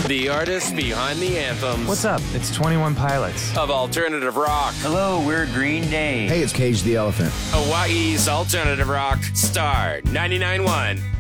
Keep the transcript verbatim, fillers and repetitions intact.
The artists behind the anthems. What's up? It's twenty-one Pilots. Of alternative rock. Hello, we're Green Day. Hey, it's Cage the Elephant. Hawaii's alternative rock. Star ninety-nine point one.